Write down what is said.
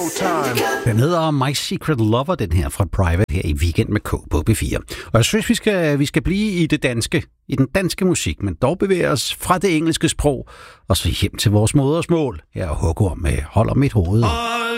Den hedder My Secret Lover, den her fra Private her i Weekend med K på B4. Og jeg synes, vi skal blive i det danske, i den danske musik, men dog bevæge os fra det engelske sprog og så hjem til vores modersmål. Her er Hugo med Holder mit hoved.